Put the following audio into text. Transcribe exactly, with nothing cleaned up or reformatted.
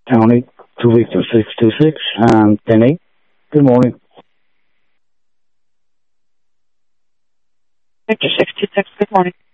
County, two Victor six two six, and ten eight. Good morning. Victor six two six, good morning.